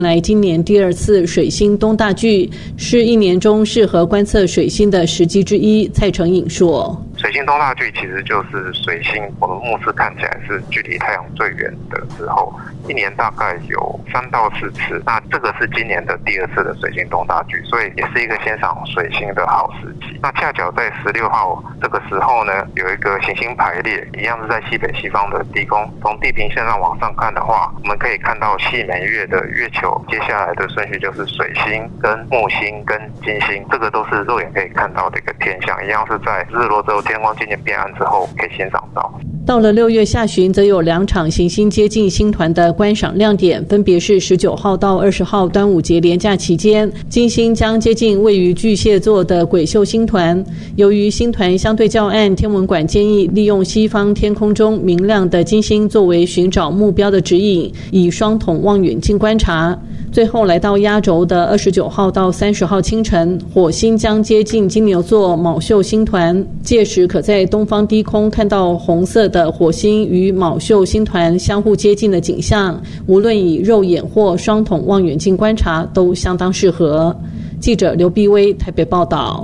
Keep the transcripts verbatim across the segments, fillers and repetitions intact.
来今年第二次水星东大距，是一年中适合观测水星的时机之一。蔡成颖说， 水星东大距其实就是水星，我们目视看起来是距离太阳最远的时候，一年大概有三到四次。那这个是今年的第二次的水星东大距，所以也是一个欣赏水星的好时机。那恰巧在十六号这个时候呢，有一个行星排列，一样是在西北西方的低空。从地平线上往上看的话，我们可以看到细每月的月球，接下来的顺序就是水星、跟木星、跟金星，这个都是肉眼可以看到的一个天象，一样是在日落之后天光渐渐变暗之后可以欣赏到。 到了六月下旬，则有两场行星接近星团的观赏亮点，分别是十九号到二十号端午节连假期间，金星将接近位于巨蟹座的癸秀星团。由于星团相对较暗，天文馆建议利用西方天空中明亮的金星作为寻找目标的指引，以双筒望远镜观察。最后来到压轴的二十九号到三十号清晨，火星将接近金牛座卯宿星团，届时可在东方低空看到红色的火星与卯宿星团相互接近的景象，无论以肉眼或双筒望远镜观察都相当适合。记者刘碧薇台北报道。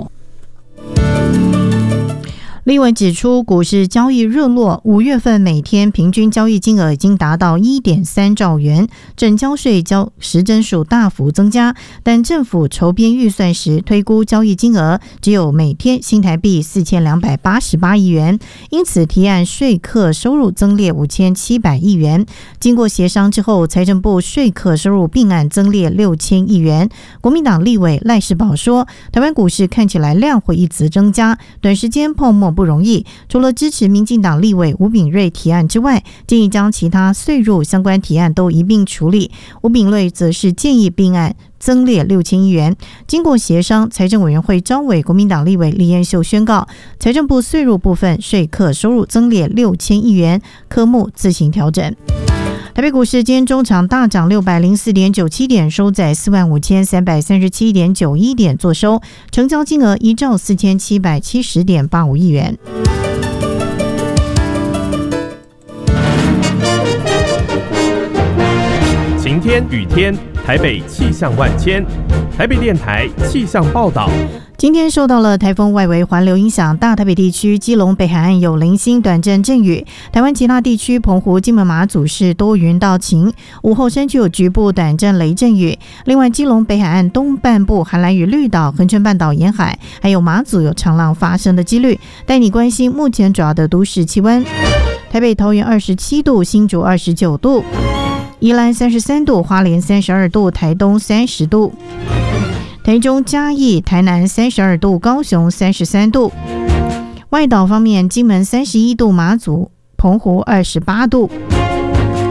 立委指出，股市交易热络，五月份每天平均交易金额已经达到 一点三兆元，整交税交实征数大幅增加，但政府筹编预算时推估交易金额只有每天新台币四千两百八十八亿元，因此提案税课收入增列五千七百亿元。经过协商之后，财政部税课收入并案增列六千亿元。国民党立委赖士葆说，台湾股市看起来量会一直增加，短时间泡沫不容易，除了支持民进党立委吴秉叡提案之外，建议将其他税入相关提案都一并处理。吴秉叡则是建议并案增列六千亿元。经过协商，财政委员会召委国民党立委李彦秀宣告，财政部税入部分税课收入增列六千亿元，科目自行调整。台北股市今天中场大涨六百零四点九七点，收在四万五千三百三十七点九一点作收，成交金额一兆四千七百七十点八五亿元。 晴天雨天，台北气象万千。台北电台气象报道。 今天受到了台风外围环流影响，大台北地区、基隆北海岸有零星短阵阵雨，台湾其他地区澎湖、金门、马祖是多云到晴，午后山区有局部短阵雷阵雨。另外，基隆北海岸东半部、韩兰屿绿岛、恒春半岛沿海，还有马祖有长浪发生的几率。带你关心目前主要的都市气温：台北、桃园二十七度，新竹二十九度，宜兰三十三度，花莲三十二度，台东三十度。台中、嘉义、台南三十二度，高雄三十三度。外岛方面，金门三十一度，马祖、澎湖二十八度。